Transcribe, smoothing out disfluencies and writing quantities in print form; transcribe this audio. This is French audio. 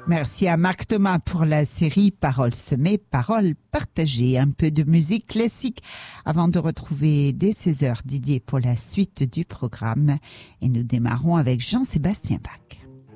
Merci à Marc Thomas pour la série Paroles semées, paroles partagées. Un peu de musique classique avant de retrouver dès 16h Didier pour la suite du programme. Et nous démarrons avec Jean-Sébastien Bach.